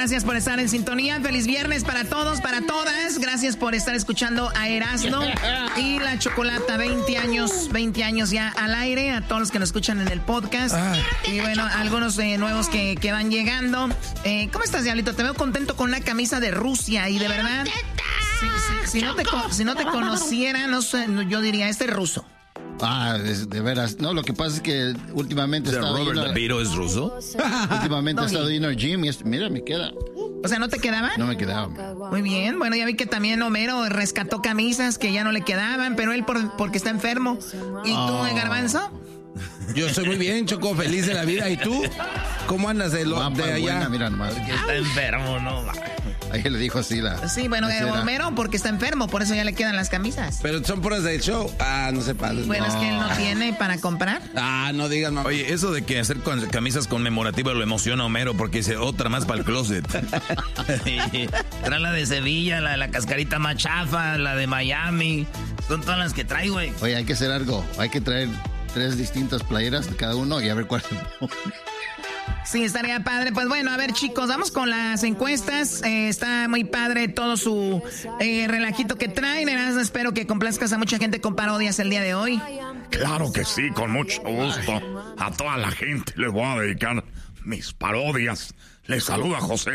gracias por estar en sintonía. Feliz viernes para todos, para todas. Gracias por estar escuchando a Erasmo y la Chocolata. 20 años ya al aire. A todos los que nos escuchan en el podcast. Y bueno, algunos nuevos que van llegando. ¿Cómo estás, Diablito? Te veo contento con una camisa de Rusia y de verdad... Si no te conociera, no sé, yo diría, este es ruso. De veras. No, lo que pasa es que últimamente he estado... ¿Robert De Niro es ruso? Últimamente he estado yendo al gym y mira, me queda. O sea, ¿no te quedaba? No me quedaba. Muy bien. Bueno, ya vi que también Homero rescató camisas que ya no le quedaban, pero él porque está enfermo. ¿Y tú, Garbanzo? Yo estoy muy bien, Choco, feliz de la vida. ¿Y tú? ¿Cómo andas de allá? Buena, mira nomás. Porque está enfermo, ¿no? Ahí le dijo así la... Sí, bueno, Homero porque está enfermo, por eso ya le quedan las camisas. Pero son puras del show. No se pasen. Bueno, es que él no tiene para comprar. No digas, mamá. Oye, eso de que hacer camisas conmemorativas lo emociona a Homero porque dice otra más para el closet. Trae la de Sevilla, la cascarita más chafa, la de Miami. Son todas las que trae, güey. Oye, hay que hacer algo. Hay que traer 3 distintas playeras de cada uno y a ver cuál se pone. Sí, estaría padre. Pues bueno, a ver, chicos, vamos con las encuestas. Está muy padre todo su relajito que traen. Espero que complazcas a mucha gente con parodias el día de hoy. Claro que sí, con mucho gusto. A toda la gente les voy a dedicar mis parodias. Les saluda José.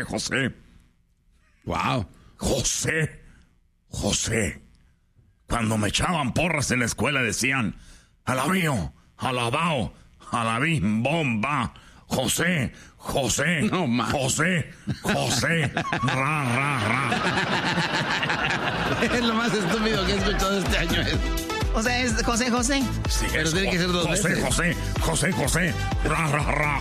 Wow. José. Cuando me echaban porras en la escuela decían: alabío, alabao, alabim, bomba. José, no, José, ra. Es lo más estúpido que he escuchado este año. O sea, es José. Sí, pero tiene que ser 2 veces. José, ra.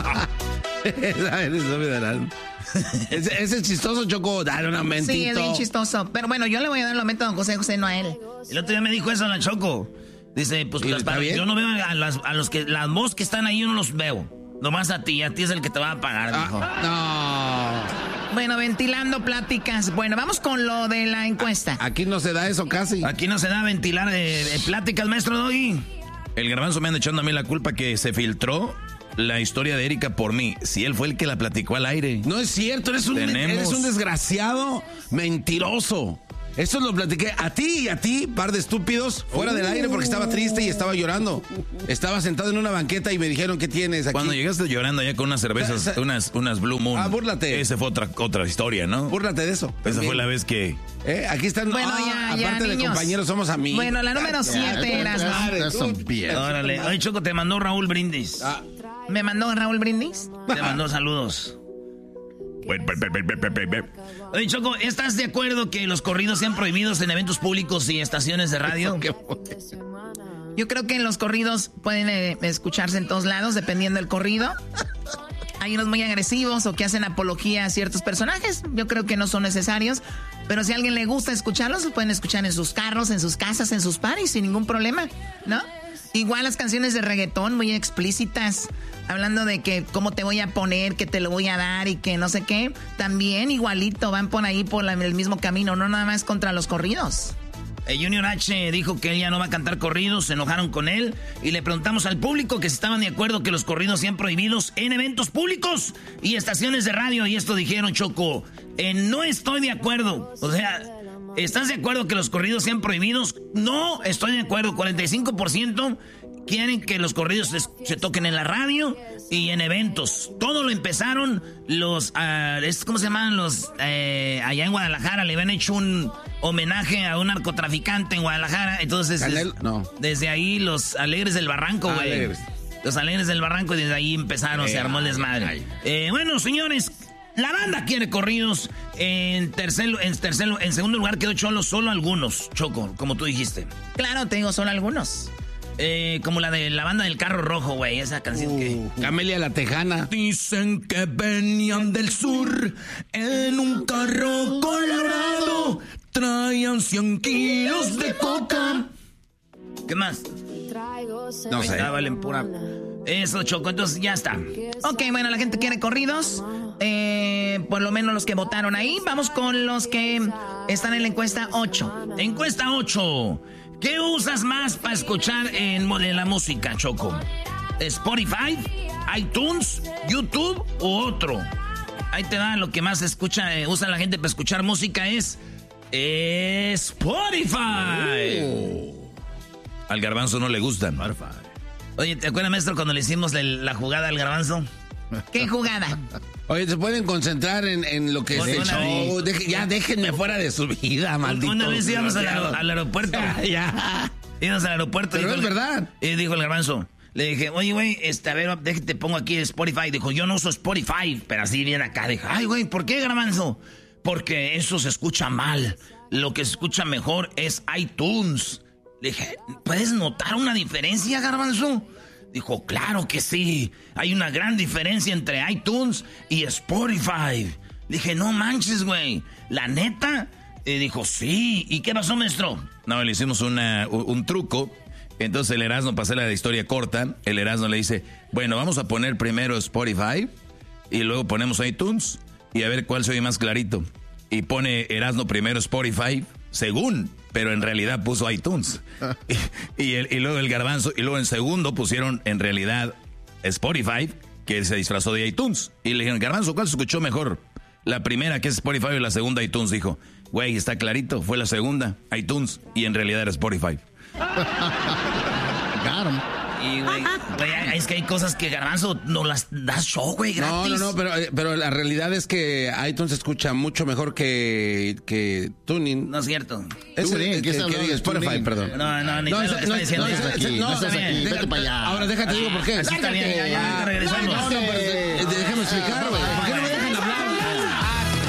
Ese es chistoso, Choco. Dale un aumentito. Sí, es bien chistoso. Pero bueno, yo le voy a dar el aumento a don José, no a él. El otro día me dijo eso en la Choco. Dice, pues yo no veo a los que las voz que están ahí, yo no los veo. Nomás a ti es el que te va a pagar, mijo. No. Bueno, ventilando pláticas. Bueno, vamos con lo de la encuesta. Aquí no se da eso casi. Aquí no se da ventilar pláticas, maestro Doggy. El Garbanzo me anda echando a mí la culpa que se filtró la historia de Erika por mí. Si él fue el que la platicó al aire. No es cierto, eres un desgraciado mentiroso. Eso lo platiqué a ti, par de estúpidos, fuera del aire porque estaba triste y estaba llorando. Estaba sentado en una banqueta y me dijeron, ¿qué tienes aquí? Cuando llegaste llorando allá con unas cervezas, unas Blue Moon. Búrlate. Esa fue otra historia, ¿no? Búrlate de eso. Esa fue la vez que... Aquí están, bueno, aparte de compañeros, somos amigos. Bueno, la número 7 eras, ¿no? Órale. Oye, Choco, te mandó Raúl Brindis. ¿Me mandó Raúl Brindis? Te mandó saludos. Oye, Choco, ¿estás de acuerdo que los corridos sean prohibidos en eventos públicos y estaciones de radio? Yo creo que los corridos pueden escucharse en todos lados, dependiendo del corrido. Hay unos muy agresivos o que hacen apología a ciertos personajes. Yo creo que no son necesarios. Pero si a alguien le gusta escucharlos, los pueden escuchar en sus carros, en sus casas, en sus parties, sin ningún problema, ¿no? Igual las canciones de reggaetón muy explícitas, hablando de que cómo te voy a poner, que te lo voy a dar y que no sé qué. También igualito van por ahí por el mismo camino, no nada más contra los corridos. Junior H dijo que ella no va a cantar corridos, se enojaron con él y le preguntamos al público que si estaban de acuerdo que los corridos sean prohibidos en eventos públicos y estaciones de radio, y esto dijeron, Choco, no estoy de acuerdo. O sea, ¿estás de acuerdo que los corridos sean prohibidos? No, estoy de acuerdo. 45% quieren que los corridos se toquen en la radio y en eventos. Todo lo empezaron los... ¿cómo se llaman? Allá en Guadalajara le habían hecho un homenaje a un narcotraficante en Guadalajara. Entonces, desde ahí los Alegres del Barranco, güey. Los Alegres del Barranco, y desde ahí empezaron, se armó el desmadre. Bueno, señores, la banda quiere corridos. En segundo lugar quedó Cholo, solo algunos, Choco, como tú dijiste. Claro, te digo, solo algunos. Como la de la banda del carro rojo, güey, esa canción que... Camelia la Tejana. Dicen que venían del sur en un carro colorado, traían 100 kilos de coca. ¿Qué más? No sé. Valen pura... Eso, Choco, entonces ya está. Ok, bueno, la gente quiere corridos. Por lo menos los que votaron ahí. Vamos con los que están en la encuesta 8. Encuesta 8. ¿Qué usas más para escuchar en la música, Choco? ¿Spotify, iTunes, YouTube u otro? Ahí te da lo que más usa la gente para escuchar música es Spotify. Al Garbanzo no le gustan. Oye, ¿te acuerdas, maestro, cuando le hicimos la jugada al Garbanzo? ¿Qué jugada? Oye, ¿se pueden concentrar en lo que es el show? Ya déjenme fuera de su vida, maldito. Una vez íbamos al aeropuerto. Ya. Íbamos al aeropuerto. Pero es verdad. Y dijo el Garbanzo. Le dije, oye, güey, a ver, déjate, pongo aquí Spotify. Dijo, yo no uso Spotify, pero así viene acá. Dije, ay, güey, ¿por qué, Garbanzo? Porque eso se escucha mal. Lo que se escucha mejor es iTunes. Le dije, ¿puedes notar una diferencia, Garbanzo? Dijo, claro que sí. Hay una gran diferencia entre iTunes y Spotify. Le dije, no manches, güey. ¿La neta? Y dijo, sí. ¿Y qué pasó, maestro? No, le hicimos un truco. Entonces el Erasmo, pasé la historia corta, el Erasmo le dice, bueno, vamos a poner primero Spotify y luego ponemos iTunes y a ver cuál se oye más clarito. Y pone Erasmo primero Spotify, según, pero en realidad puso iTunes. y luego el Garbanzo, y luego en segundo pusieron en realidad Spotify, que se disfrazó de iTunes. Y le dijeron, Garbanzo, ¿cuál se escuchó mejor? La primera, que es Spotify, o la segunda, iTunes. Dijo, güey, está clarito, fue la segunda, iTunes, y en realidad era Spotify. Got him. Y, güey, es que hay cosas que, Garbanzo, no las das show, güey, gratis. No, pero la realidad es que iTunes se escucha mucho mejor que Tuning. No es cierto. Spotify, perdón. No, ni está diciendo. No estás aquí, vete para allá. Ahora déjate digo por qué. Así está bien, ya regresamos. Déjame explicar, güey.